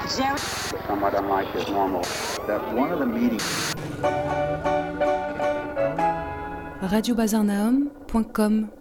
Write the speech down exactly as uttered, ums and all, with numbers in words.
Jerry. Somewhat unlike his normal. That one of the meetings. radio bazar nahum point com